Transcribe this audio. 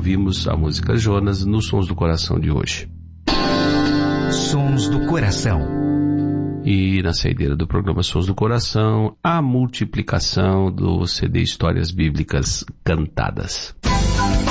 ouvimos a música Jonas nos Sons do Coração de hoje. Sons do Coração. E na saideira do programa Sons do Coração, a multiplicação do CD Histórias Bíblicas Cantadas.